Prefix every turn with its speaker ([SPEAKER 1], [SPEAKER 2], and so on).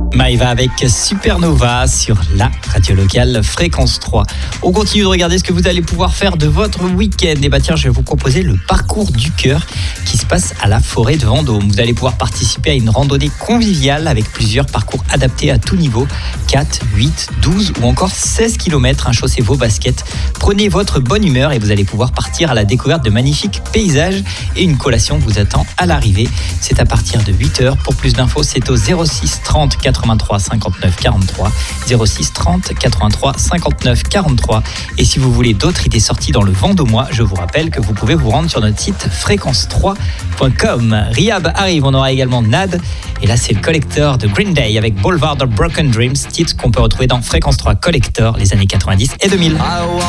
[SPEAKER 1] Maëva avec Supernova sur la radio locale Fréquence 3. On continue de regarder ce que vous allez pouvoir faire de votre week-end. Et tiens, je vais vous proposer le parcours du cœur qui se passe à la forêt de Vendôme. Vous allez pouvoir participer à une randonnée conviviale avec plusieurs parcours adaptés à tout niveau. 4, 8, 12 ou encore 16 km. Chaussez vos baskets, prenez votre bonne humeur et vous allez pouvoir partir à la découverte de magnifiques paysages et une collation vous attend à l'arrivée. C'est à partir de 8h. Pour plus d'infos, c'est au 06 30 83 59 43, 06 30 83 59 43. Et si vous voulez d'autres idées sorties dans le Vendômois, je vous rappelle que vous pouvez vous rendre sur notre site fréquence3.com. Rihab arrive, on aura également Nad. Et là, c'est le Collector de Green Day avec Boulevard of Broken Dreams, titre qu'on peut retrouver dans Fréquence 3 Collector, les années 90 et 2000.